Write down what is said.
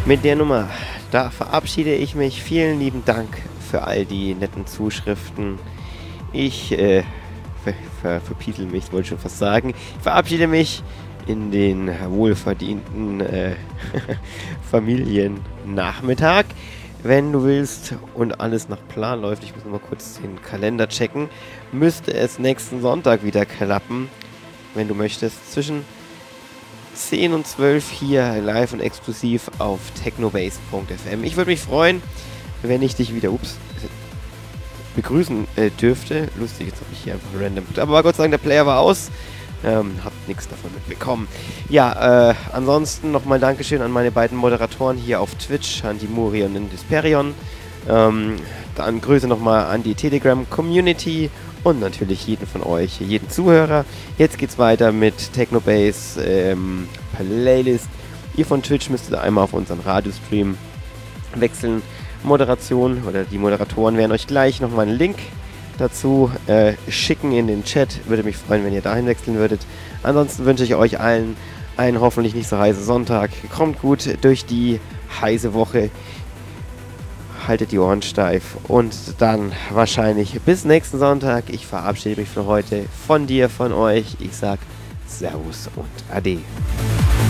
Mit der Nummer, da verabschiede ich mich. Vielen lieben Dank für all die netten Zuschriften. Ich verpietel mich, wollte ich schon fast sagen. Ich verabschiede mich in den wohlverdienten Familiennachmittag. Wenn du willst und alles nach Plan läuft, ich muss noch mal kurz den Kalender checken, müsste es nächsten Sonntag wieder klappen, wenn du möchtest, zwischen 10 und 12 hier live und exklusiv auf technobase.fm. Ich würde mich freuen, wenn ich dich wieder begrüßen dürfte. Lustig, jetzt habe ich hier einfach random. Aber Gott sei Dank, der Player war aus. Hab nichts davon mitbekommen. Ja, ansonsten nochmal Dankeschön an meine beiden Moderatoren hier auf Twitch, an die Muri und den Disperion. Dann Grüße nochmal an die Telegram-Community und natürlich jeden von euch, jeden Zuhörer. Jetzt geht's weiter mit Technobase Playlist. Ihr von Twitch müsstet einmal auf unseren Radiostream wechseln. Moderation oder die Moderatoren werden euch gleich nochmal einen Link dazu schicken in den Chat. Würde mich freuen, wenn ihr dahin wechseln würdet. Ansonsten wünsche ich euch allen einen hoffentlich nicht so heißen Sonntag. Kommt gut durch die heiße Woche. Haltet die Ohren steif und dann wahrscheinlich bis nächsten Sonntag. Ich verabschiede mich für heute von dir, von euch. Ich sag Servus und Ade.